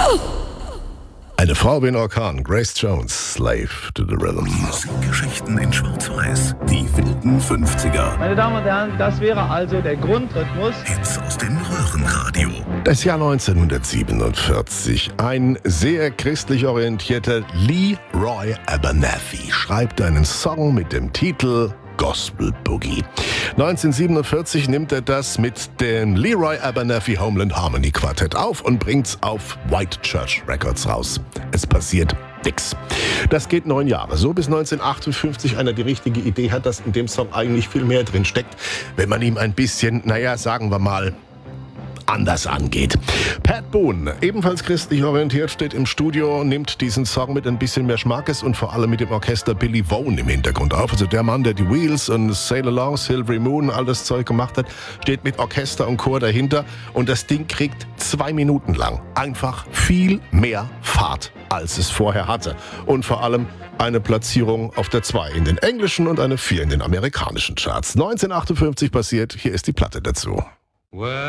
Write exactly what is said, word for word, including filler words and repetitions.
Eine Frau wie ein Orkan, Grace Jones, Slave to the Rhythm. Musikgeschichten in Schwarz-Weiß, die wilden fünfziger. Meine Damen und Herren, das wäre also der Grundrhythmus. Hits aus dem Röhrenradio. Das Jahr neunzehnhundertsiebenundvierzig. Ein sehr christlich orientierter Leroy Abernathy schreibt einen Song mit dem Titel Gospel Boogie. neunzehnhundertsiebenundvierzig nimmt er das mit dem Leroy Abernathy Homeland Harmony Quartett auf und bringt's auf White Church Records raus. Es passiert nix. Das geht neun Jahre. So bis neunzehnhundertachtundfünfzig einer die richtige Idee hat, dass in dem Song eigentlich viel mehr drin steckt, wenn man ihm ein bisschen, naja, sagen wir mal, anders angeht. Pat Boone, ebenfalls christlich orientiert, steht im Studio, nimmt diesen Song mit ein bisschen mehr Schmackes und vor allem mit dem Orchester Billy Vaughn im Hintergrund auf. Also der Mann, der die Wheels und Sail Along, Silvery Moon, all das Zeug gemacht hat, steht mit Orchester und Chor dahinter und das Ding kriegt zwei Minuten lang einfach viel mehr Fahrt, als es vorher hatte. Und vor allem eine Platzierung auf der zwei in den englischen und eine vier in den amerikanischen Charts. neunzehnhundertachtundfünfzig passiert, hier ist die Platte dazu.